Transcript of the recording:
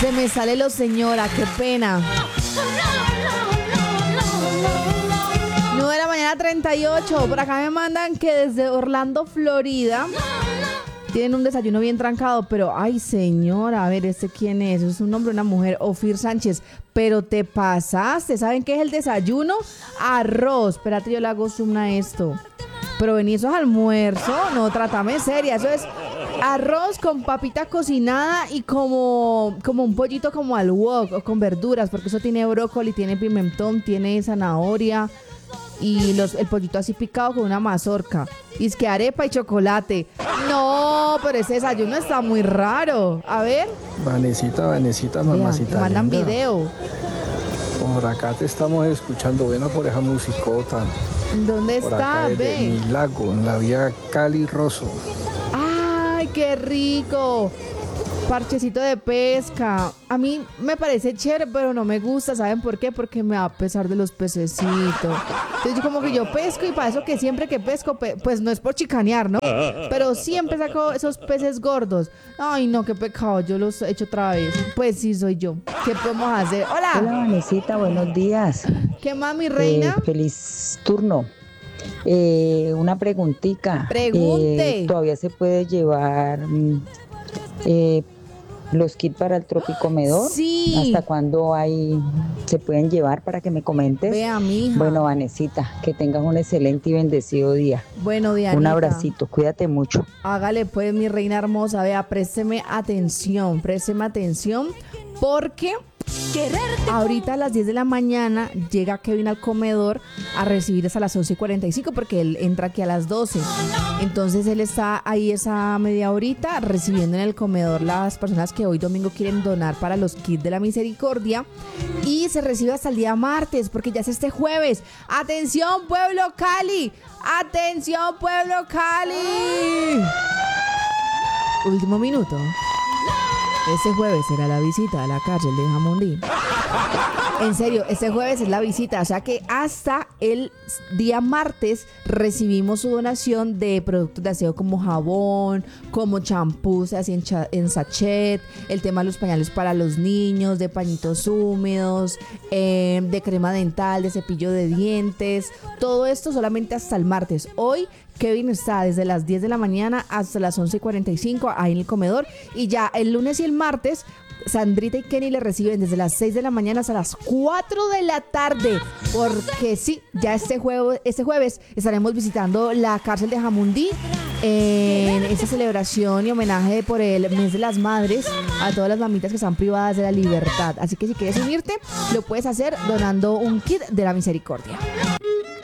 Se me sale lo señora, qué pena. 9 de la mañana, 38. Por acá me mandan que desde Orlando, Florida, tienen un desayuno bien trancado, pero ay señora, a ver, ¿este quién es? ¿Es un hombre o una mujer? Ofir Sánchez, pero te pasaste. ¿Saben qué es el desayuno? Arroz. Espérate, yo le hago zoom a esto. Pero vení, eso es almuerzo. No, trátame seria. Eso es arroz con papita cocinada y como un pollito como al wok o con verduras, porque eso tiene brócoli, tiene pimentón, tiene zanahoria y el pollito así picado con una mazorca. Y es que arepa y chocolate. No, pero ese desayuno está muy raro. A ver. Vanesita, mamacita. Te mandan linda. video. Por acá te estamos escuchando, buena por esa musicota. ¿Dónde Por está? acá desde Ve. Milago, en la vía Cali Rosso. ¡Ay, qué rico! Parchecito de pesca. A mí me parece chévere, pero no me gusta. ¿Saben por qué? Porque me da pesar de los pececitos. Entonces yo como que yo pesco y para eso que siempre que pesco, pues no es por chicanear, ¿no? Pero siempre saco esos peces gordos. Ay, no, qué pecado. Yo los he hecho otra vez. Pues sí, soy yo. ¿Qué podemos hacer? Hola, ¡Hola! Vanesita, buenos días. ¿Qué más, mi reina? Feliz turno. Una preguntita. Pregunte. ¿Todavía se puede llevar los kits para el tropicomedor? Sí. ¿Hasta cuándo se pueden llevar para que me comentes? Vea, mija. Bueno, Vanesita, que tengas un excelente y bendecido día. Bueno, Dianita. Un abracito, cuídate mucho. Hágale pues, mi reina hermosa. Vea, présteme atención, porque ahorita a las 10 de la mañana llega Kevin al comedor a recibir hasta las 11:45 porque él entra aquí a las 12. Entonces él está ahí esa media horita recibiendo en el comedor las personas que hoy domingo quieren donar para los kits de la misericordia, y se recibe hasta el día martes porque ya es este jueves. ¡Atención, pueblo Cali! ¡Atención, pueblo Cali! Último minuto. Este jueves será la visita a la cárcel de Jamundí. En serio, este jueves es la visita, o sea que hasta el día martes recibimos su donación de productos de aseo como jabón, como champús así en sachet, el tema de los pañales para los niños, de pañitos húmedos, de crema dental, de cepillo de dientes, todo esto solamente hasta el martes. Hoy Kevin está desde las 10 de la mañana hasta las 11:45 ahí en el comedor, y ya el lunes y el martes Sandrita y Kenny le reciben desde las 6 de la mañana hasta las 4 de la tarde, porque sí, ya este jueves estaremos visitando la cárcel de Jamundí en esta celebración y homenaje por el mes de las madres a todas las mamitas que están privadas de la libertad. Así que si quieres unirte, lo puedes hacer donando un kit de la misericordia.